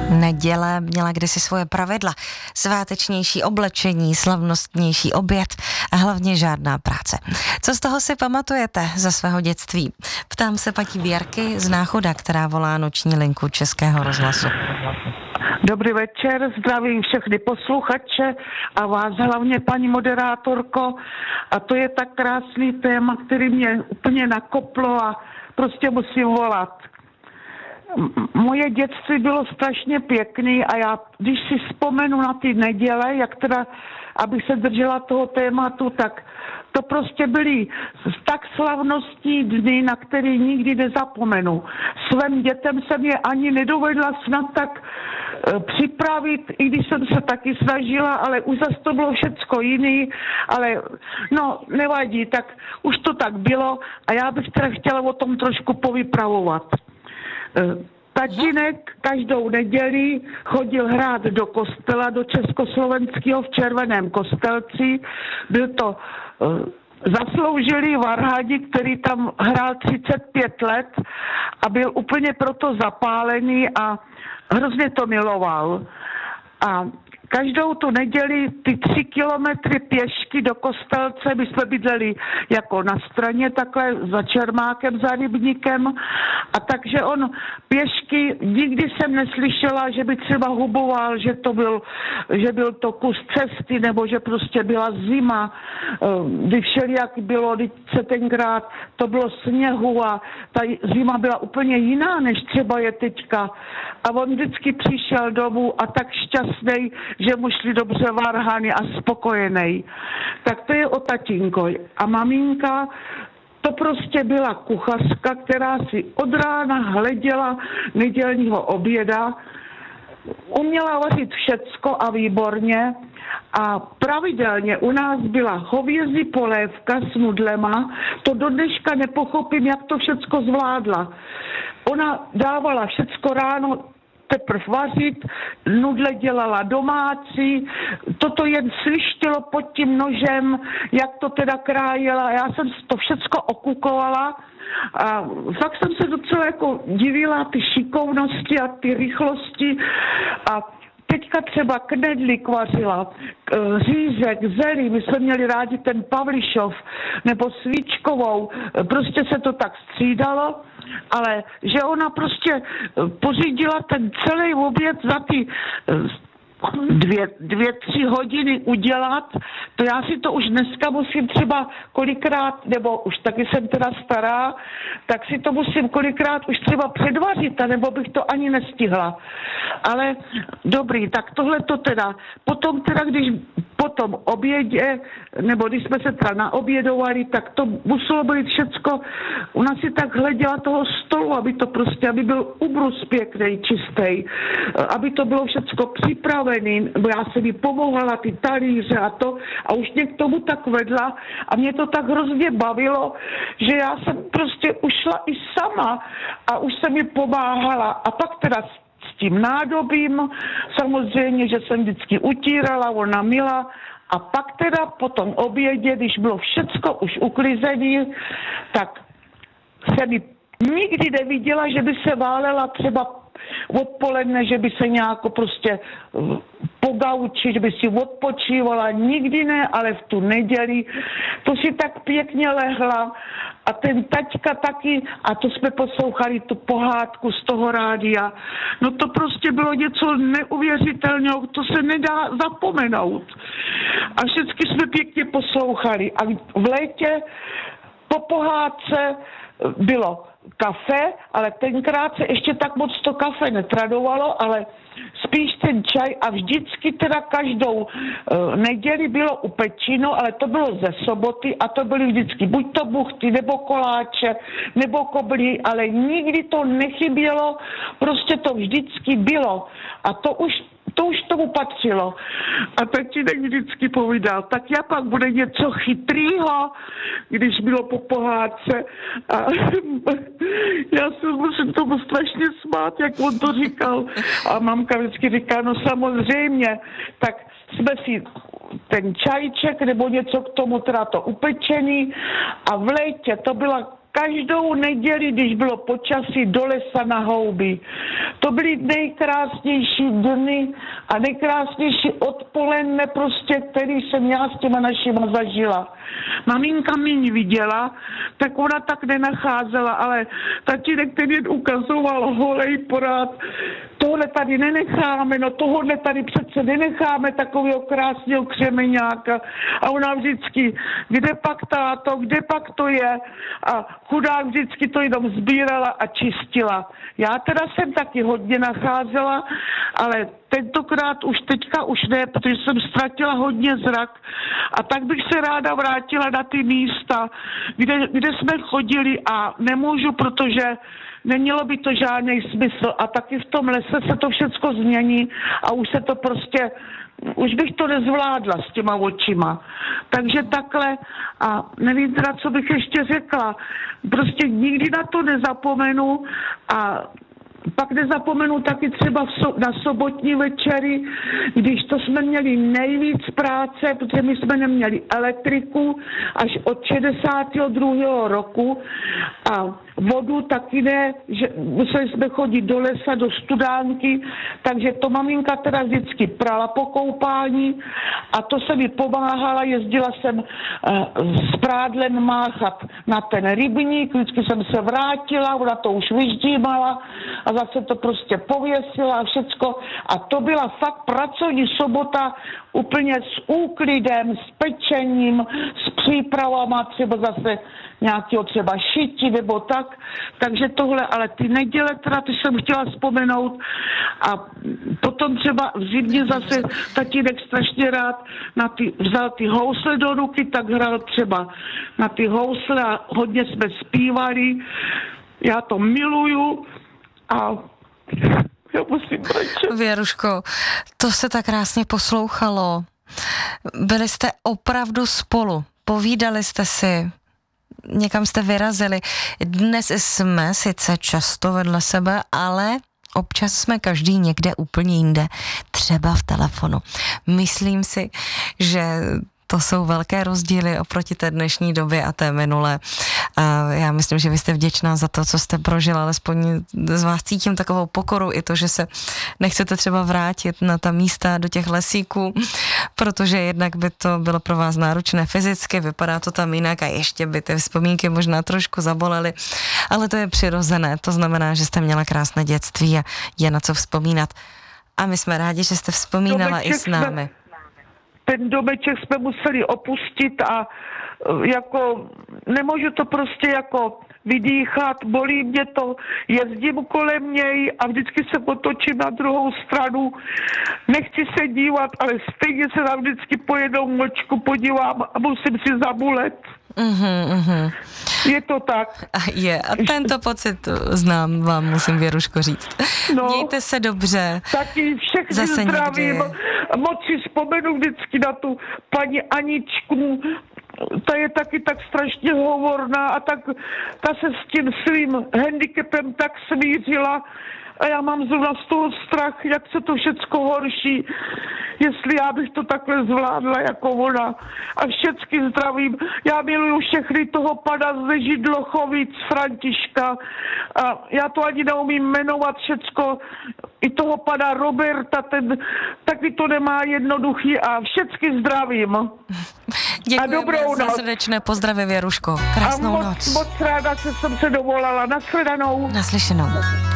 Neděle měla kdysi svoje pravidla. Svátečnější oblečení, slavnostnější oběd a hlavně žádná práce. Co z toho si pamatujete ze svého dětství? Ptám se paní Věrky z Náchoda, která volá noční linku Českého rozhlasu. Dobrý večer, zdravím všechny posluchače a vás hlavně, paní moderátorko. A to je tak krásný téma, který mě úplně nakoplo a prostě musím volat. Moje dětství bylo strašně pěkný a já, když si vzpomenu na ty neděle, jak teda, abych se držela toho tématu, tak to prostě byly tak slavnostní dny, na který nikdy nezapomenu. Svým dětem jsem je ani nedovedla snad tak připravit, i když jsem se taky snažila, ale už zase to bylo všecko jiný, ale no, nevadí, tak už to tak bylo a já bych teda chtěla o tom trošku povypravovat. Tatínek každou neděli chodil hrát do kostela, do Československého v Červeném Kostelci. Byl to zasloužilý varhani, který tam hrál 35 let a byl úplně proto zapálený a hrozně to miloval. A každou tu neděli ty 3 kilometry pěšky do Kostelce, my jsme bydleli jako na straně, takhle za Čermákem, za Rybníkem, a takže on pěšky, nikdy jsem neslyšela, že by třeba huboval, že byl to kus cesty, nebo že prostě byla zima, kdy všelijak bylo, když se tenkrát to bylo sněhu a ta zima byla úplně jiná, než třeba je teďka. A on vždycky přišel domů a tak šťastný, že mu šli dobře varhany a spokojený. Tak to je o tatínko. A maminka, to prostě byla kuchařka, která si od rána hleděla nedělního oběda, uměla vařit všecko a výborně a pravidelně u nás byla hovězí polévka s nudlema, to do dneška nepochopím, jak to všecko zvládla. Ona dávala všecko ráno teprve vařit, nudle dělala domácí, toto jen svištilo pod tím nožem, jak to teda krájela, já jsem to všecko okukovala a fakt jsem se docela jako divila ty šikovnosti a ty rychlosti a teďka třeba knedlík vařila, řízek, zelí, my jsme měli rádi ten Pavlišov nebo svíčkovou, prostě se to tak střídalo, ale že ona prostě pořídila ten celý oběd za ty 2-3 hodiny udělat, to já si to už dneska musím třeba kolikrát, nebo už taky jsem teda stará, tak si to musím kolikrát už třeba předvařit, nebo bych to ani nestihla. Ale dobrý, tak tohle to teda, potom teda, když po tom obědě, nebo když jsme se teda naobědovali, tak to muselo být všecko, ona si tak hleděla toho stolu, aby byl ubrus pěkný, čistý, aby to bylo všecko připravený, bo já jsem jí pomohla, ty talíře a to, a už mě k tomu tak vedla a mě to tak hrozně bavilo, že já jsem prostě ušla i sama a už jsem mi pomáhala a pak teda s tím nádobím, samozřejmě, že jsem vždycky utírala, ona myla a pak teda po tom obědě, když bylo všecko už uklizené, tak jsem mi nikdy neviděla, že by se válela třeba odpoledne, že by se nějak prostě po gauči, že by si odpočívala, nikdy ne, ale v tu neděli to si tak pěkně lehla a ten taťka taky, a to jsme poslouchali tu pohádku z toho rádia, no to prostě bylo něco neuvěřitelného, to se nedá zapomenout. A vždycky jsme pěkně poslouchali a v létě po pohádce bylo kafe, ale tenkrát se ještě tak moc to kafe netradovalo, ale spíš ten čaj a vždycky teda každou neděli bylo upečino, ale to bylo ze soboty a to byly vždycky buď to buchty, nebo koláče, nebo koblí, ale nikdy to nechybělo, prostě to vždycky bylo a to už tomu patřilo. A tatínek vždycky povídal, tak já pak bude něco chytrýho, když bylo po pohádce. A já se musím tomu strašně smát, jak on to říkal. A mamka vždycky říká, no samozřejmě, tak jsme si ten čajček nebo něco k tomu, teda to upečený a v létě to byla každou neděli, když bylo počasí, do lesa na houby. To byly nejkrásnější dny a nejkrásnější odpoledne prostě, který jsem já s těma našima zažila. Maminka mě viděla, tak ona tak nenacházela, ale tatínek ten jen ukazoval holej porád, tohle tady nenecháme, no tohle tady přece nenecháme, takového krásného křemeňáka. A ona vždycky, kde pak táto, kde pak to je? A chudák vždycky to jenom sbírala a čistila. Já teda jsem taky hodně nacházela, ale tentokrát teďka už ne, protože jsem ztratila hodně zrak. A tak bych se ráda vrátila na ty místa, kde jsme chodili a nemůžu, protože nemělo by to žádný smysl. A taky v tom lese se to všecko změní a už se to prostě, už bych to nezvládla s těma očima. Takže takhle a nevím teda, co bych ještě řekla. Prostě nikdy na to nezapomenu a pak nezapomenu taky třeba na sobotní večery, když to jsme měli nejvíc práce, protože my jsme neměli elektriku až od 62. roku a vodu taky ne, že museli jsme chodit do lesa, do studánky, takže to maminka teda vždycky prala po koupání a to se mi pomáhala, jezdila jsem s prádlem máchat na ten rybník, vždycky jsem se vrátila, ona to už vyždímala a zase to prostě pověsila a všecko a to byla fakt pracovní sobota úplně s úklidem, s pečením, s přípravama, třeba zase nějakého třeba šití nebo tak, takže tohle, ale ty neděle teda, ty jsem chtěla vzpomenout a potom třeba v zimě zase tatínek strašně rád vzal ty housle do ruky, tak hrál třeba na ty housle a hodně jsme zpívali, já to miluju a já musím brečet. Věruško, to se tak krásně poslouchalo. Byli jste opravdu spolu, povídali jste si, někam jste vyrazili. Dnes jsme sice často vedle sebe, ale občas jsme každý někde úplně jinde, třeba v telefonu. Myslím si, že to jsou velké rozdíly oproti té dnešní době a té minulé. A já myslím, že vy jste vděčná za to, co jste prožila, alespoň z vás cítím takovou pokoru i to, že se nechcete třeba vrátit na ta místa do těch lesíků, protože jednak by to bylo pro vás náročné fyzicky, vypadá to tam jinak a ještě by ty vzpomínky možná trošku zabolely, ale to je přirozené, to znamená, že jste měla krásné dětství a je na co vzpomínat. A my jsme rádi, že jste vzpomínala i s námi. Ten domeček jsme museli opustit a jako nemůžu to prostě jako vydýchat, bolí mě to, jezdím kolem něj a vždycky se otočím na druhou stranu, nechci se dívat, ale stejně se tam vždycky po jednou mlčku podívám a musím si zabulet. Je to tak. Je. A tento pocit znám, vám musím, Věruško, říct. No, mějte se dobře. Taky všechny zdravím. Moc si vzpomenu vždycky na tu paní Aničku. Ta je taky tak strašně hovorná a tak ta se s tím svým handicapem tak smířila. A já mám zrovna z toho strach, jak se to všecko horší, jestli já bych to takhle zvládla jako ona. A všecky zdravím. Já miluju všechny toho pana ze Židlochovic, Františka. A já to ani neumím jmenovat všecko. I toho pana Roberta, ten taky to nemá jednoduchý a všecky zdravím. Děkujeme za srdečné pozdravy, Věruško. Krásnou noc. Moc ráda, že jsem se dovolala. Nashledanou. Naslyšenou.